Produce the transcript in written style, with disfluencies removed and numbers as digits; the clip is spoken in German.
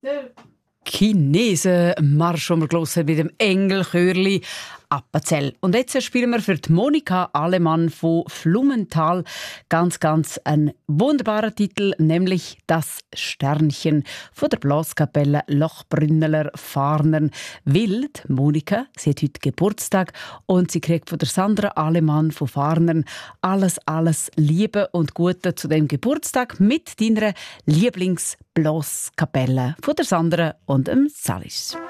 Chinesen-Marsch, den wir gehört mit dem Engelchörli Appenzell. Und jetzt spielen wir für die Monika Alemann von Flumenthal ganz einen wunderbaren Titel, nämlich «Das Sternchen» von der Blaskapelle Lochbrünneler Farnern. Weil die Monika, sie hat heute Geburtstag und sie kriegt von der Sandra Alemann von Farnern alles Liebe und Gute zu dem Geburtstag mit deiner Lieblingsblaskapelle von der Sandra und dem Salis.